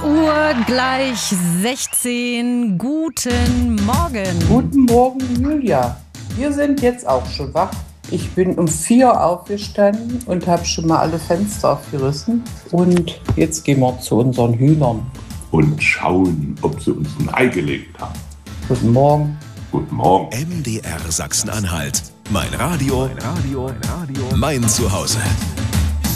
Uhr gleich 16. Guten Morgen. Guten Morgen, Julia. Wir sind jetzt auch schon wach. Ich bin um 4 aufgestanden und habe schon mal alle Fenster aufgerissen. Und jetzt gehen wir zu unseren Hühnern. Und schauen, ob sie uns ein Ei gelegt haben. Guten Morgen. Guten Morgen. MDR Sachsen-Anhalt. Mein Radio, mein Zuhause.